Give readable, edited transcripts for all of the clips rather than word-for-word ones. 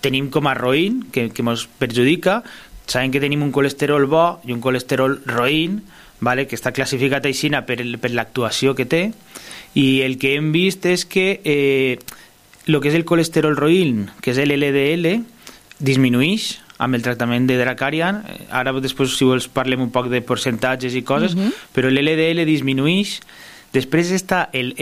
tenim com a roïn, que ens perjudica. Sabem que tenim un colesterol bo i un colesterol roïn, vale? Que està classificat així per l'actuació que té, i el que hem vist és que el que és el colesterol roïn, que és l'LDL, disminueix amb el tractament de Dracarian. Ara després, si vols, parlem un poc de percentatges i coses, però l'LDL disminueix. Després està el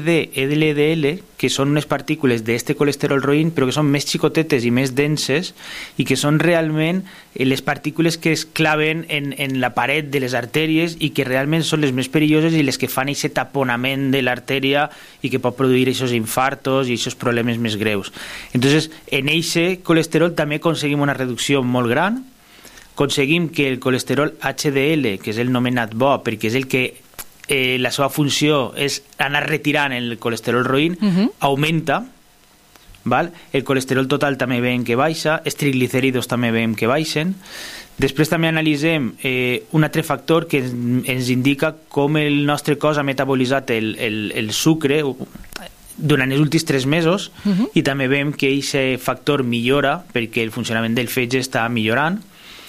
SD-LDL, que són unes partícules d'este colesterol roïn, però que són més xicotetes i més denses, i que són realment les partícules que es claven en la paret de les artèries i que realment són les més perilloses i les que fan aquest taponament de l'artèria i que pot produir aquests infartos i aquests problemes més greus. Entonces, en aquest colesterol també aconseguim una reducció molt gran, aconseguim que el colesterol HDL, que és el nomenat bo, perquè és el que la seva funció és anar retirant el colesterol roïn, augmenta, val? El colesterol total també veiem que baixa, els triglicèridos també veiem que baixen. Després també analitzem un altre factor que ens indica com el nostre cos ha metabolitzat el sucre durant els últims 3 mesos, i també veiem que aquest factor millora perquè el funcionament del fetge està millorant.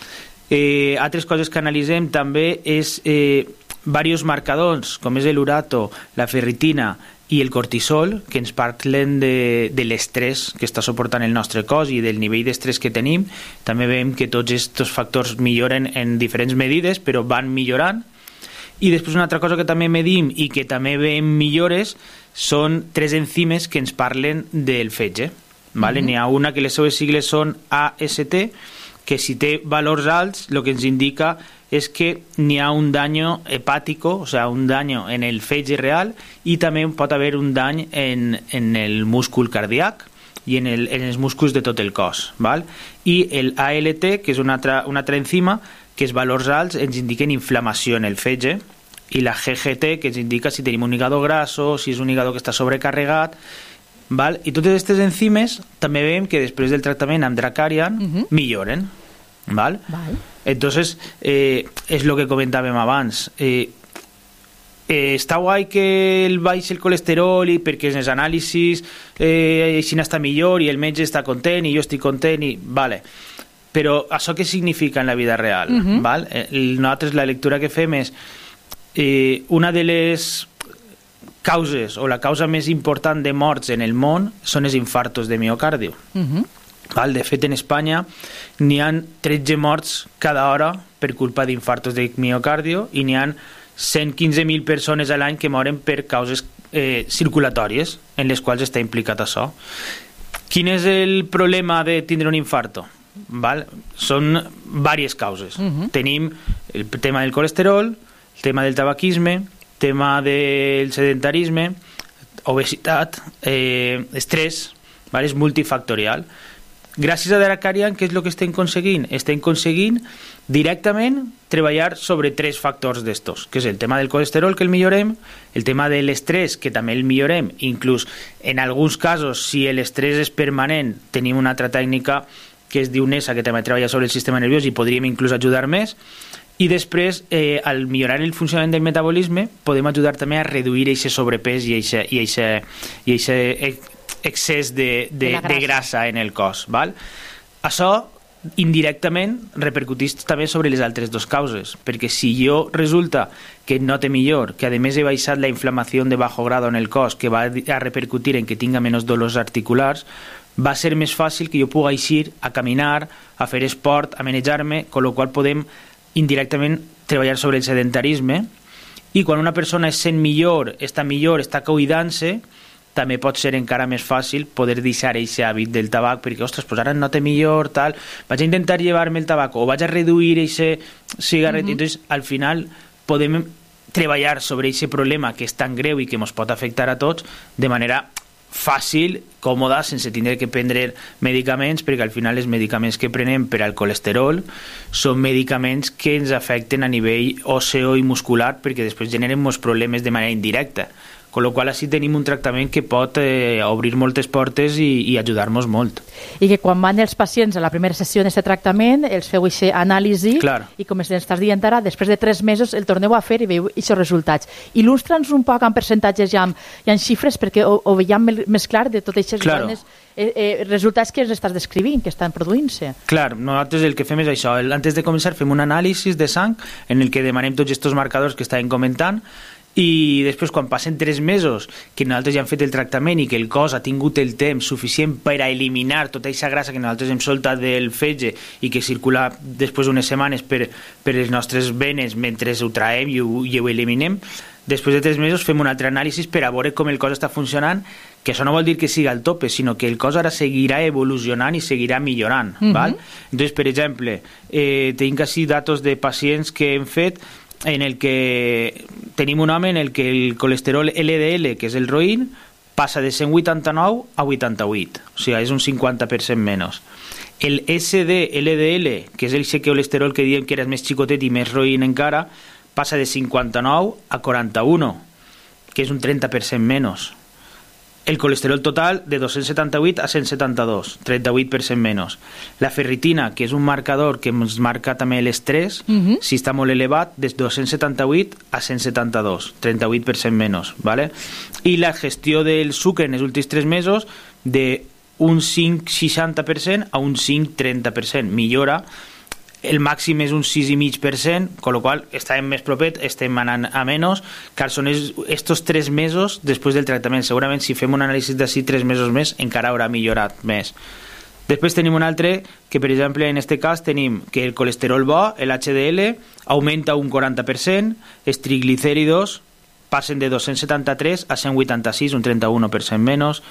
Altres coses que analitzem també és diversos marcadors, com és l'urato, la ferritina i el cortisol, que ens parlen de l'estrès que està suportant el nostre cos i del nivell d'estrès que tenim. També veiem que tots aquests factors milloren en diferents medides, però van millorant. I després una altra cosa que també medim i que també veiem millores són 3 enzimes que ens parlen del fetge. Vale? N'hi ha una que les seves sigles són AST, que si té valors alts, el que ens indica és que n'hi ha un daño hepático, o sea, un daño en el fetge real, i també pot haver un dany en el múscul cardíac i en els músculs de tot el cos. Val? I el ALT, que és una altra enzima, que els valors alts ens indiquen inflamació en el fetge, i la GGT, que ens indica si tenim un hígado grasso, si és un hígado que està sobrecarregat. Val? I totes aquestes enzimes també veiem que després del tractament amb Dracarian milloren. Val? Entonces, és el que comentàvem abans. Està guai que el baix el colesterol i perquè en els anàlisis així està millor i el metge està content i jo estic content, vale. Però això què significa en la vida real? Val? Nosaltres la lectura que fem és una de les causes o la causa més important de morts en el món són els infartos de miocardio. Val? De fet, en Espanya n'hi ha 13 morts cada hora per culpa d'infartos de miocardio i n'hi ha 115.000 persones a l'any que moren per causes circulatòries en les quals està implicat això. Quin és el problema de tindre un infarto? Val? Són diverses causes. Tenim el tema del colesterol, el tema del tabaquisme, el tema del sedentarisme, obesitat, estrès, val? És multifactorial. Gràcies a Dracarian, què és el que estem aconseguint? Estem aconseguint directament treballar sobre 3 factors d'estos, que és el tema del colesterol, que el millorem, el tema de l'estrès, que també el millorem, inclús en alguns casos, si l'estrès és permanent, tenim una altra tècnica que es diu NESA, que també treballa sobre el sistema nerviós i podríem inclús ajudar més, i després, al millorar el funcionament del metabolisme, podem ajudar també a reduir aquest sobrepès i aquest excés de grassa en el cos. Val? Això indirectament repercuteix també sobre les altres 2 causes, perquè si jo resulta que note millor, que a més he baixat la inflamació de bajo grado en el cos, que va a repercutir en que tinga menys dolors articulars, va ser més fàcil que jo pugui eixir a caminar, a fer esport, a manejar-me, amb la qual podem indirectament treballar sobre el sedentarisme, i quan una persona es sent millor, està cuidant-se, també pot ser encara més fàcil poder deixar aquest hàbit del tabac, perquè, ostres, pues ara no té millor, tal, vaig a intentar llevar-me el tabac, o vaig a reduir aquest cigarret, i entonces, al final, podem treballar sobre aquest problema que és tan greu i que ens pot afectar a tots de manera fàcil, còmoda, sense tindre que prendre medicaments, perquè al final els medicaments que prenem per al colesterol són medicaments que ens afecten a nivell òsseo i muscular, perquè després generen molts problemes de manera indirecta, con la qual així tenim un tractament que pot obrir moltes portes i ajudar-nos molt. I que quan van els pacients a la primera sessió d'aquest tractament, els feu aquesta anàlisi, i com estàs dient ara, després de 3 mesos el torneu a fer i veieu aquests resultats. Il·lustra'ns un poc en percentatges i en xifres perquè ho veiem més clar de totes aquestes bones resultats que ens estàs descrivint, que estan produint-se. Clar, nosaltres el que fem és això. Antes de començar fem un anàlisi de sang en el que demanem tots aquests marcadors que estàvem comentant, i després quan passen 3 mesos que nosaltres ja hem fet el tractament i que el cos ha tingut el temps suficient per a eliminar tota aquesta grassa que nosaltres hem soltat del fetge i que circula després d'unes setmanes per les nostres venes mentre ho traiem i ho eliminem, després de 3 mesos fem un altre anàlisi per a veure com el cos està funcionant, que això no vol dir que sigui al tope, sinó que el cos ara seguirà evolucionant i seguirà millorant. Val? Entonces, per exemple, tenim quasi datos de pacients que hem fet en el que tenim un home en el que el colesterol LDL, que és el roïn, passa de 189 a 88, o sigui, és un 50% menys. El SD-LDL, que és el colesterol que diem que era més xicotet i més roïn encara, passa de 59 a 41, que és un 30% menys. El colesterol total de 278 a 172, 38% menys. La ferritina, que és un marcador que ens marca també l'estrès, si està molt elevat, de 278 a 172, 38% menys. ¿Vale? I la gestió del sucre en els últims 3 mesos de un 5,60% a un 5,30%. Millora. El màxim és un 6,5%, con lo qual estàvem més propet, estem anant a menys, car són estos 3 mesos després del tractament. Segurament si fem un anàlisi d'ací 3 mesos més encara haurà millorat més. Després tenim un altre que, per exemple, en aquest cas tenim que el colesterol bo, el HDL, augmenta un 40%, els triglicèridos passen de 273 a 186, un 31% menys.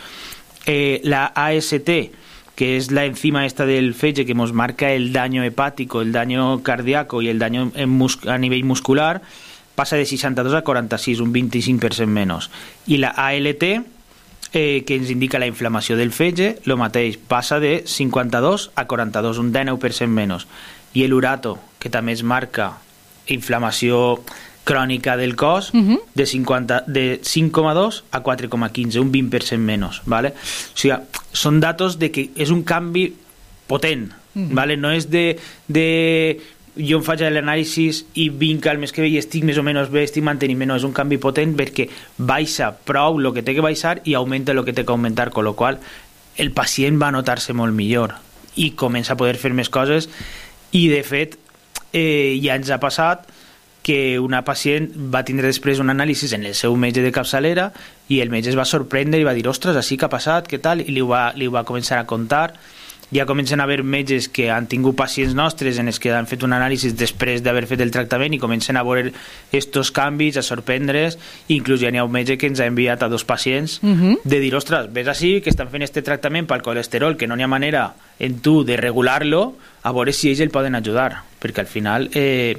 La AST, que es la enzima esta del fetge que nos marca el daño hepático, el daño cardíaco y el daño a nivel muscular, pasa de 62 a 46, un 25% menos. I la ALT, que ens indica la inflamació del fetge, lo mateix, passa de 52 a 42, un 19% menys. I l'urato, que també es marca inflamació crònica del cos, de 5,2 a 4,15, un 20% menys, ¿vale? O sigui, són datos de que és un canvi potent, ¿vale? No és de jo em faig l'anàlisi i vinc al mes que ve i estic més o menys bé, estic mantenint, no, és un canvi potent perquè baixa prou el que té que baixar i augmenta el que té que augmentar, con lo qual el pacient va a notar-se molt millor i comença a poder fer més coses. I de fet ja ens ha passat que una pacient va tindre després un anàlisi en el seu metge de capçalera i el metge es va sorprendre i va dir, ostres, així que ha passat, què tal? I li ho va començar a contar. Ja comencen a haver metges que han tingut pacients nostres en els que han fet un anàlisi després d'haver fet el tractament i comencen a veure estos canvis, a sorprendre's. Inclús ja n'hi ha un metge que ens ha enviat a 2 pacients de dir, ostres, ves així que estan fent este tractament pel colesterol, que no n'hi ha manera en tu de regular-lo, a veure si ells el poden ajudar, perquè al final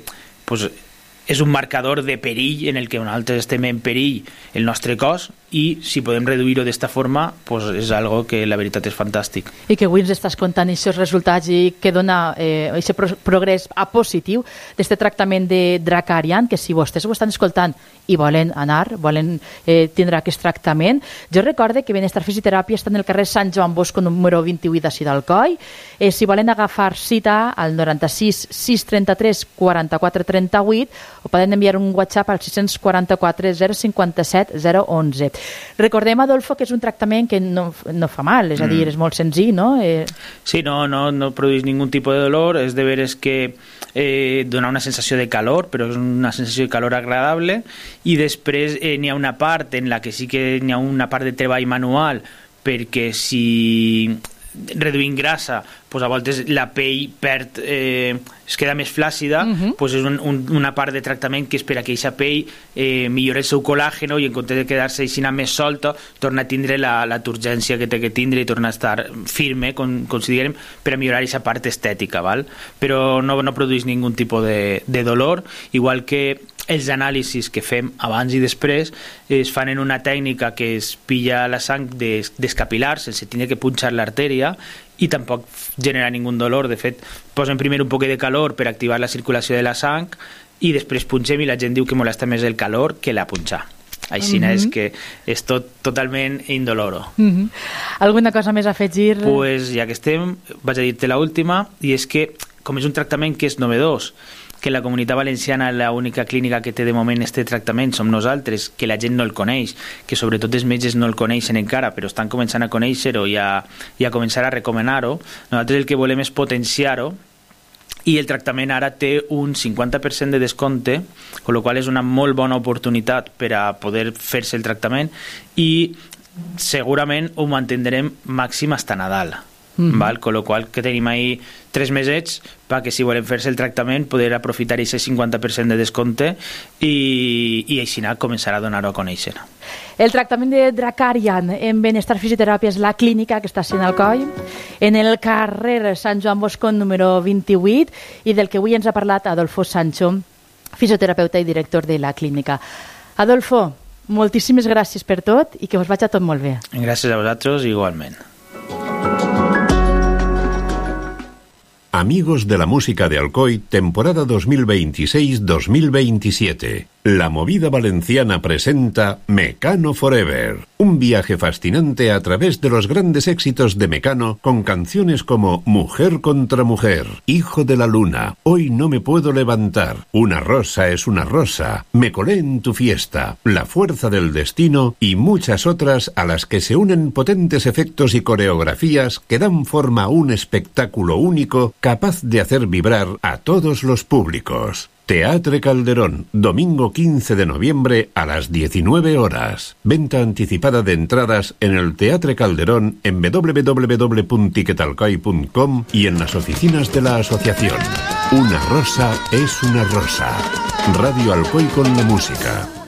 és un marcador de perill en el que nosaltres estem en perill el nostre cos i si podem reduir-ho d'esta forma és algo que la veritat és fantàstic. I que avui ens estàs contant aquests resultats i que dona aquest progrés a positiu d'aquest tractament de Dracarian, que si vostès ho estan escoltant i volen anar, volen tindre aquest tractament, jo recorde que Benestar Fisioteràpia està en el carrer Sant Joan Bosco número 28 d'ací d'Alcoi. Si volen agafar cita al 96 633 44 38 o poden enviar un WhatsApp al 644 057 011. Recordem, Adolfo, que és un tractament que no fa mal, és a dir, és molt senzill, no? Sí, no produeix ningú tipus de dolor, és de veres que dona una sensació de calor, però és una sensació de calor agradable, i després n'hi ha una part en la que sí que n'hi ha una part de treball manual, perquè si reduint grassa, a voltes la pell perd, es queda més flàcida, és una part de tractament que és per a que aquesta pell millori el seu col·làgeno i en comptes de quedar-se així més solta, torna a tindre la turgència que té que tindre i torna a estar firme, considerem, per a millorar aquesta part estètica, val? Però no produeix ningú tipus de dolor, igual que els anàlisis que fem abans i després es fan en una tècnica que es pilla la sang dels capilars sense tenir que punxar l'artèria i tampoc genera ningú dolor. De fet, posem primer un poc de calor per activar la circulació de la sang i després punxem i la gent diu que molesta més el calor que la punxar. Així és que és tot totalment indoloro. Alguna cosa més a afegir? Pues ja que estem, vaig a dir-te l'última, i és que, com és un tractament que és novedós, que la Comunitat Valenciana l'única clínica que té de moment este tractament som nosaltres, que la gent no el coneix, que sobretot els metges no el coneixen encara, però estan començant a conèixer-ho i a començar a recomanar-ho. Nosaltres el que volem és potenciar-ho, i el tractament ara té un 50% de descompte, amb la qual és una molt bona oportunitat per a poder fer-se el tractament, i segurament ho mantindrem màxim fins a Nadal. Val? Con lo qual que tenim ahí 3 mesets perquè si volem fer-se el tractament poder aprofitar aquest 50% de descompte i així començar a donar-ho a conèixer. El tractament de Dracarian en Benestar Fisioteràpia és la clínica que està a Alcoi, en el carrer Sant Joan Bosco número 28, i del que avui ens ha parlat Adolfo Sancho, fisioterapeuta i director de la clínica. Adolfo, moltíssimes gràcies per tot i que us vagi tot molt bé. Gràcies a vosaltres igualment. Amigos de la música de Alcoy, temporada 2026-2027. La Movida Valenciana presenta Mecano Forever, un viaje fascinante a través de los grandes éxitos de Mecano con canciones como Mujer contra Mujer, Hijo de la Luna, Hoy no me puedo levantar, Una rosa es una rosa, Me colé en tu fiesta, La fuerza del destino y muchas otras a las que se unen potentes efectos y coreografías que dan forma a un espectáculo único capaz de hacer vibrar a todos los públicos. Teatre Calderón, domingo 15 de noviembre a las 19 horas. Venta anticipada de entradas en el Teatre Calderón en www.tiquetalcoy.com y en las oficinas de la asociación. Una rosa es una rosa. Radio Alcoy con la música.